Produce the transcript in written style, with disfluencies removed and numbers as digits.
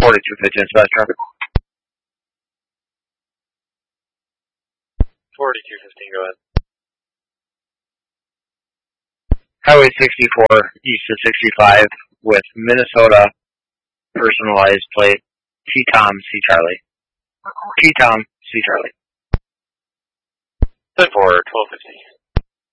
4215 dispatch traffic. 4215, go ahead. Highway 64 east of 65 with Minnesota personalized plate T-Tom C. Charlie. T-Tom C. Charlie. 10-4, 1250.